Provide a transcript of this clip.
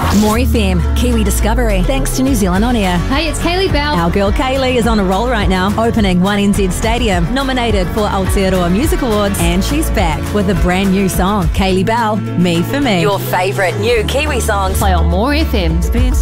More FM, Kiwi Discovery, thanks to New Zealand On Air. Hey, it's Kaylee Bell. Our girl Kaylee is on a roll right now, opening 1NZ Stadium, nominated for Aotearoa Music Awards, and she's back with a brand new song. Kaylee Bell, Me For Me. Your favourite new Kiwi songs Play on More FM.